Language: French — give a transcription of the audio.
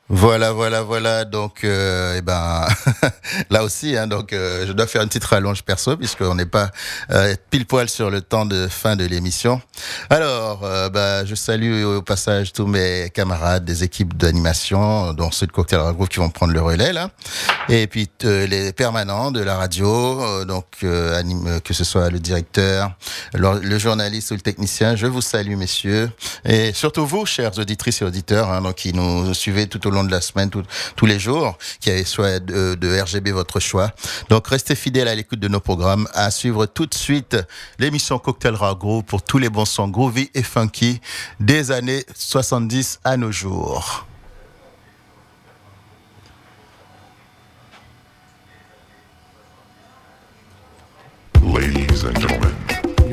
Voilà. Donc, là aussi, hein, donc, je dois faire une petite rallonge perso puisqu'on n'est pas pile poil sur le temps de fin de l'émission. Alors, je salue au passage tous mes camarades des équipes d'animation, dont ceux de Cocktail Group qui vont prendre le relais là, et puis les permanents de la radio, que ce soit le directeur, le journaliste ou le technicien. Je vous salue, messieurs, et surtout vous, chers auditrices et auditeurs, hein, donc qui nous suivez tout au long de la semaine, tous les jours, qui avez soit de RGB votre choix. Donc restez fidèles à l'écoute de nos programmes. À suivre tout de suite l'émission Cocktail Rago pour tous les bons sons groovy et funky des années 70 à nos jours. Ladies and gentlemen,